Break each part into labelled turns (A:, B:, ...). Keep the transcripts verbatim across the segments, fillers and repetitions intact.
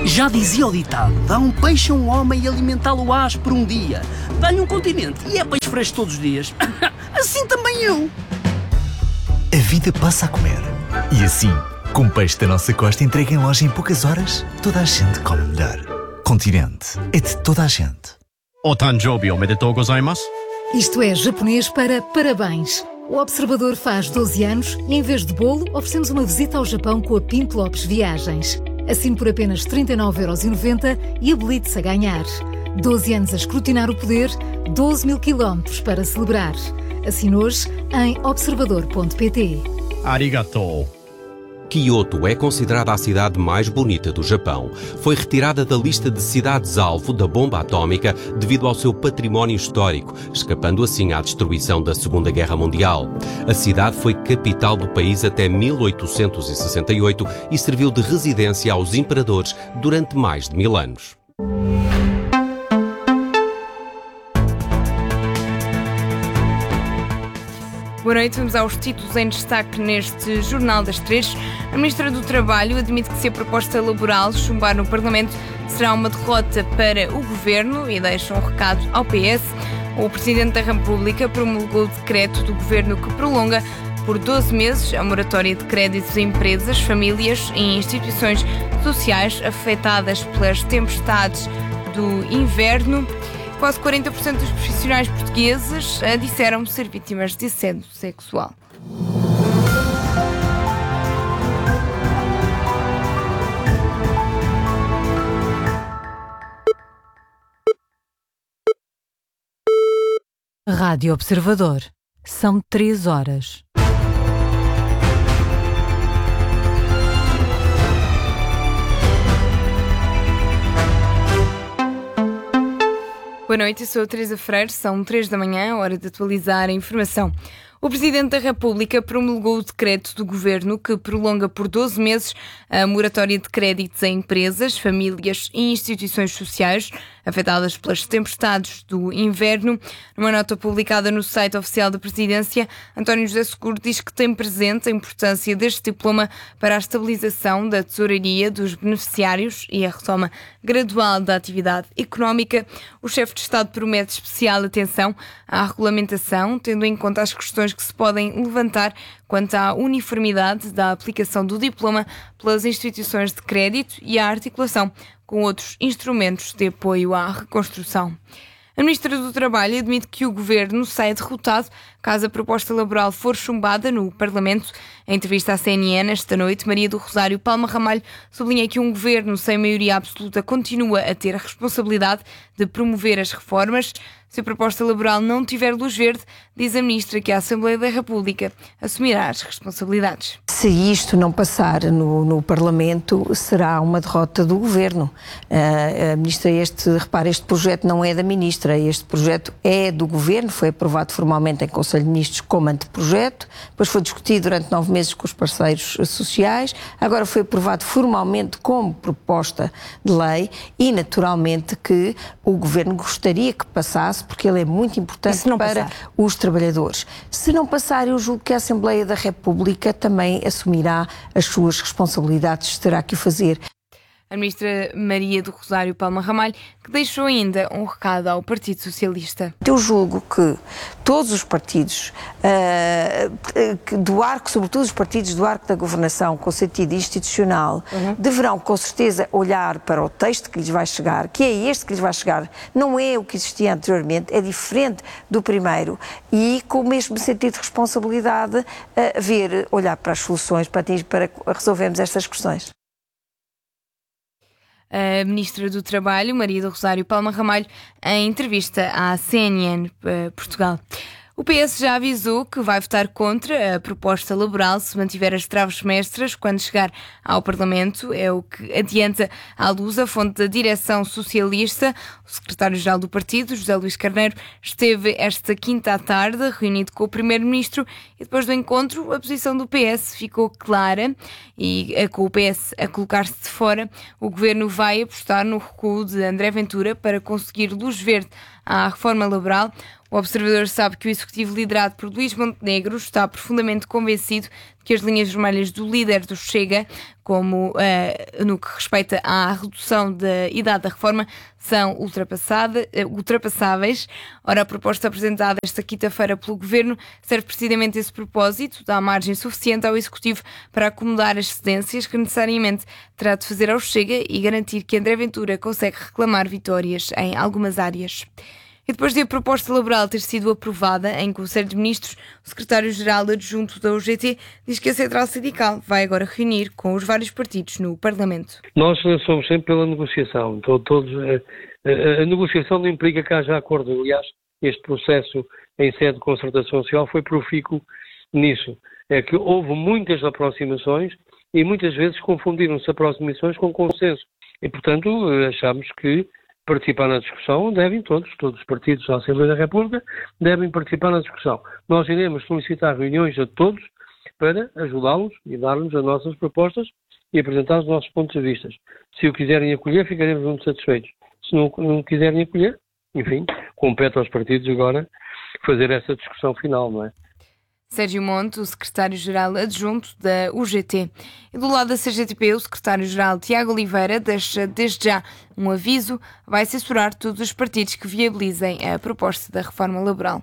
A: Já dizia o ditado, dá um peixe a um homem e alimentá-lo ás por um dia. Dá-lhe um continente e é peixe fresco todos os dias. Assim também eu.
B: A vida passa a comer. E assim, com peixe da nossa costa entregue em loja em poucas horas, toda a gente come melhor. Continente é de toda a gente.
C: O Tanjoubi omedetou gozaimasu.
D: Isto é japonês para parabéns. O Observador faz doze anos e, em vez de bolo, oferecemos uma visita ao Japão com a Pinto Lopes Viagens. Assine por apenas trinta e nove euros e noventa e habilite-se a ganhar. doze anos a escrutinar o poder, doze mil quilómetros para celebrar. Assine hoje em observador ponto pt.
C: Arigatou.
E: Kyoto é considerada a cidade mais bonita do Japão. Foi retirada da lista de cidades-alvo da bomba atómica devido ao seu património histórico, escapando assim à destruição da Segunda Guerra Mundial. A cidade foi capital do país até mil oitocentos e sessenta e oito e serviu de residência aos imperadores durante mais de mil anos.
F: Boa noite, vamos aos títulos em destaque neste Jornal das Três. A Ministra do Trabalho admite que se a proposta laboral chumbar no Parlamento será uma derrota para o Governo e deixa um recado ao P S. O Presidente da República promulgou o decreto do Governo que prolonga por doze meses a moratória de créditos a empresas, famílias e instituições sociais afetadas pelas tempestades do inverno. Quase quarenta por cento dos profissionais portugueses disseram ser vítimas de assédio sexual.
G: Rádio Observador. São três horas.
F: Boa noite, eu sou a Teresa Freire, são três da manhã, hora de atualizar a informação. O Presidente da República promulgou o decreto do Governo que prolonga por doze meses a moratória de créditos a empresas, famílias e instituições sociais afetadas pelas tempestades do inverno. Numa nota publicada no site oficial da Presidência, António José Seguro diz que tem presente a importância deste diploma para a estabilização da tesouraria dos beneficiários e a retoma gradual da atividade económica. O chefe de Estado promete especial atenção à regulamentação, tendo em conta as questões que se podem levantar quanto à uniformidade da aplicação do diploma pelas instituições de crédito e à articulação com outros instrumentos de apoio à reconstrução. A Ministra do Trabalho admite que o Governo sai derrotado caso a proposta laboral for chumbada no Parlamento. Em entrevista à C N N esta noite, Maria do Rosário Palma Ramalho sublinha que um Governo sem maioria absoluta continua a ter a responsabilidade de promover as reformas. Se a proposta laboral não tiver luz verde, diz a Ministra que a Assembleia da República assumirá as responsabilidades.
H: Se isto não passar no, no Parlamento, será uma derrota do Governo. Uh, a Ministra, este, repare, este projeto não é da Ministra, este projeto é do Governo, foi aprovado formalmente em Conselho de Ministros como anteprojeto, depois foi discutido durante nove meses com os parceiros sociais, agora foi aprovado formalmente como proposta de lei e, naturalmente, que o Governo gostaria que passasse, porque ele é muito importante para passar? Os trabalhadores. Se não passar, eu julgo que a Assembleia da República também assumirá as suas responsabilidades, terá que o fazer.
F: A Ministra Maria do Rosário Palma Ramalho, que deixou ainda um recado ao Partido Socialista.
H: Eu julgo que todos os partidos uh, do arco, sobretudo os partidos do arco da governação, com sentido institucional, uhum. deverão com certeza olhar para o texto que lhes vai chegar, que é este que lhes vai chegar, não é o que existia anteriormente, é diferente do primeiro, e com o mesmo sentido de responsabilidade, uh, ver, olhar para as soluções para, atingir, para resolvermos estas questões.
F: A Ministra do Trabalho, Maria do Rosário Palma Ramalho, em entrevista à C N N uh, Portugal. O P S já avisou que vai votar contra a proposta laboral se mantiver as traves mestras quando chegar ao Parlamento. É o que adianta à luz a fonte da direção socialista. O secretário-geral do partido, José Luís Carneiro, esteve esta quinta à tarde reunido com o primeiro-ministro e depois do encontro a posição do P S ficou clara e com o P S a colocar-se de fora, o governo vai apostar no recuo de André Ventura para conseguir luz verde à reforma laboral. O Observador sabe que o Executivo liderado por Luís Montenegro está profundamente convencido de que as linhas vermelhas do líder do Chega, como uh, no que respeita à redução da idade da reforma, são ultrapassada, uh, ultrapassáveis. Ora, a proposta apresentada esta quinta-feira pelo Governo serve precisamente a esse propósito, dá margem suficiente ao Executivo para acomodar as cedências que necessariamente terá de fazer ao Chega e garantir que André Ventura consegue reclamar vitórias em algumas áreas. E depois de a proposta laboral ter sido aprovada em Conselho de Ministros, o secretário-geral adjunto da U G T diz que a Central Sindical vai agora reunir com os vários partidos no Parlamento.
I: Nós somos sempre pela negociação. Então, todos, a, a, a negociação não implica que haja acordo. Aliás, este processo em sede de concertação social foi profícuo nisso. É que houve muitas aproximações e muitas vezes confundiram-se aproximações com consenso. E, portanto, achamos que participar na discussão devem todos, todos os partidos da Assembleia da República devem participar na discussão. Nós iremos solicitar reuniões a todos para ajudá-los e dar-nos as nossas propostas e apresentar os nossos pontos de vista. Se o quiserem acolher, ficaremos muito satisfeitos. Se não, não quiserem acolher, enfim, compete aos partidos agora fazer essa discussão final, não é?
F: Sérgio Monte, o secretário-geral adjunto da U G T. E do lado da C G T P, o secretário-geral Tiago Oliveira deixa desde já um aviso: vai censurar todos os partidos que viabilizem a proposta da reforma laboral.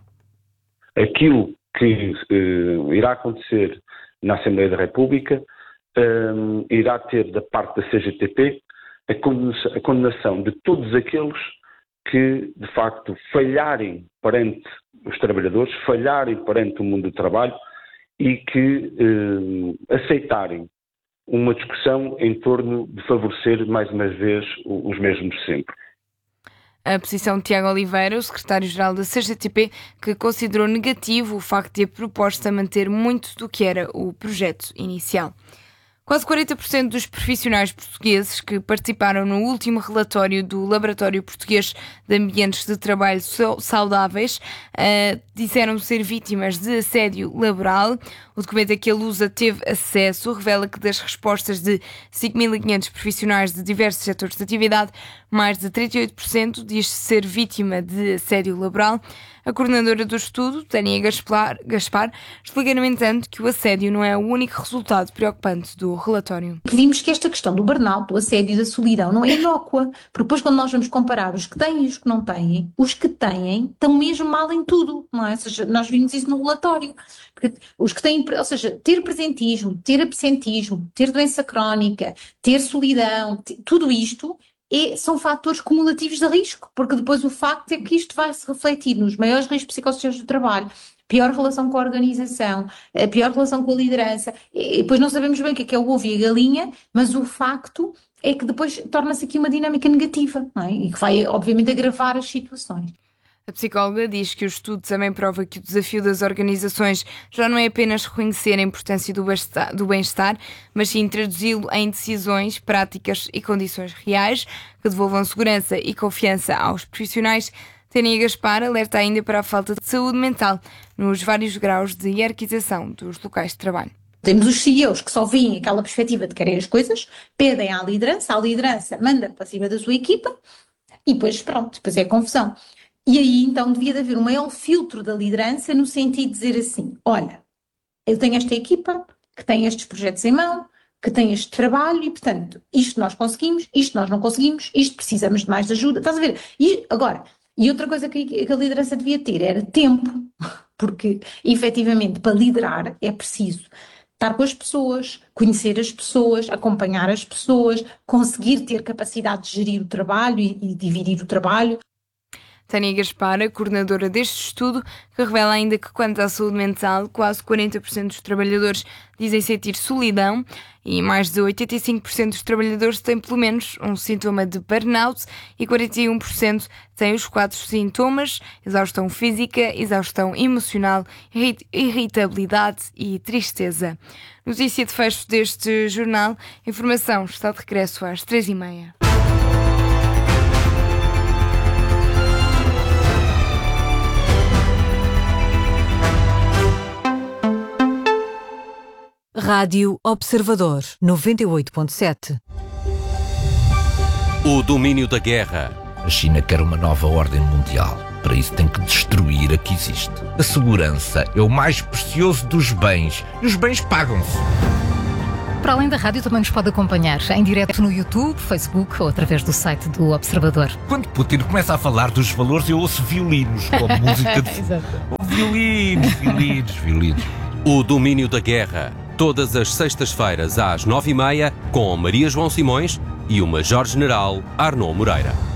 J: Aquilo que uh, irá acontecer na Assembleia da República um, irá ter da parte da C G T P a condenação, a condenação de todos aqueles que, de facto, falharem perante os trabalhadores, falharem perante o mundo do trabalho e que eh, aceitarem uma discussão em torno de favorecer, mais uma vez, os mesmos sempre.
F: A posição de Tiago Oliveira, o secretário-geral da C G T P, que considerou negativo o facto de a proposta manter muito do que era o projeto inicial. Quase quarenta por cento dos profissionais portugueses que participaram no último relatório do Laboratório Português de Ambientes de Trabalho Saudáveis uh, disseram ser vítimas de assédio laboral. O documento a que a Lusa teve acesso revela que das respostas de cinco mil e quinhentos profissionais de diversos setores de atividade, mais de trinta e oito por cento diz ser vítima de assédio laboral. A coordenadora do estudo, Tânia Gaspar, Gaspar, explica, no entanto, que o assédio não é o único resultado preocupante do relatório.
K: Vimos que esta questão do burnout, do assédio e da solidão não é inócua, porque depois quando nós vamos comparar os que têm e os que não têm, os que têm estão mesmo mal em tudo, não é? Ou seja, nós vimos isso no relatório. Porque os que têm, ou seja, ter presentismo, ter absentismo, ter doença crónica, ter solidão, ter, tudo isto E são fatores cumulativos de risco, porque depois o facto é que isto vai se refletir nos maiores riscos psicossociais do trabalho, pior relação com a organização, a pior relação com a liderança, e depois não sabemos bem o que é, que é o ovo e a galinha, mas o facto é que depois torna-se aqui uma dinâmica negativa, não é? E que vai obviamente agravar as situações.
F: A psicóloga diz que o estudo também prova que o desafio das organizações já não é apenas reconhecer a importância do bem-estar, mas sim traduzi-lo em decisões, práticas e condições reais que devolvam segurança e confiança aos profissionais. Tânia Gaspar alerta ainda para a falta de saúde mental nos vários graus de hierarquização dos locais de trabalho.
K: Temos os C E Os que só veem aquela perspectiva de querer as coisas, pedem à liderança, a liderança manda para cima da sua equipa e depois pronto, depois é confusão. E aí, então, devia de haver um maior filtro da liderança no sentido de dizer assim, olha, eu tenho esta equipa que tem estes projetos em mão, que tem este trabalho e, portanto, isto nós conseguimos, isto nós não conseguimos, isto precisamos de mais ajuda. Estás a ver? E agora, e outra coisa que, que a liderança devia ter era tempo, porque, efetivamente, para liderar é preciso estar com as pessoas, conhecer as pessoas, acompanhar as pessoas, conseguir ter capacidade de gerir o trabalho e, e dividir o trabalho.
F: Tânia Gaspar, a coordenadora deste estudo, que revela ainda que, quanto à saúde mental, quase quarenta por cento dos trabalhadores dizem sentir solidão e mais de oitenta e cinco por cento dos trabalhadores têm pelo menos um sintoma de burnout e quarenta e um por cento têm os quatro sintomas: exaustão física, exaustão emocional, irritabilidade e tristeza. Notícia de fecho deste jornal. Informação está de regresso às três e meia.
G: Rádio Observador, noventa e oito ponto sete.
E: O domínio da guerra.
L: A China quer uma nova ordem mundial. Para isso tem que destruir a que existe. A segurança é o mais precioso dos bens e os bens pagam-se.
D: Para além da rádio, também nos pode acompanhar em direto no YouTube, Facebook ou através do site do Observador.
L: Quando Putin começa a falar dos valores, eu ouço violinos, com música de... violinos, violinos, violinos.
E: O Domínio da Guerra, todas as sextas-feiras às nove e meia, com Maria João Simões e o Major-General Arnaud Moreira.